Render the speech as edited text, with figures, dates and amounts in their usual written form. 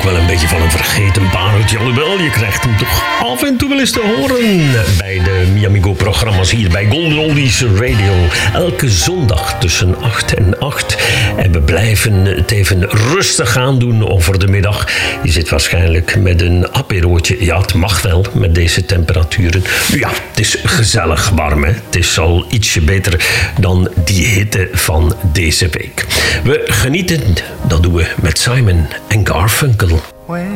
ook wel een beetje van een vergeten pareltje. Alhoewel, je krijgt hem toch af en toe wel eens te horen bij de Miamigo-programma's hier bij Golden Oldies Radio. Elke zondag tussen 8 en 8. En we blijven het even rustig aan doen over de middag. Je zit waarschijnlijk met een aperootje. Ja, het mag wel met deze temperaturen. Nu ja, het is gezellig warm, hè. Het is al ietsje beter dan die hitte van deze week. We genieten, dat doen we met Simon en Garfunkel.